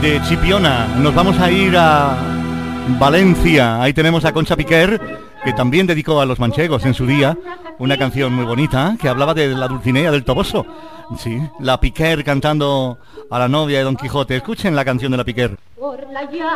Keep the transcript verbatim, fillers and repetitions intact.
de Chipiona. Nos vamos a ir a Valencia. Ahí tenemos a Concha Piquer, que también dedicó a los manchegos en su día una canción muy bonita que hablaba de la Dulcinea del Toboso. Sí, la Piquer cantando a la novia de Don Quijote. Escuchen la canción de la Piquer.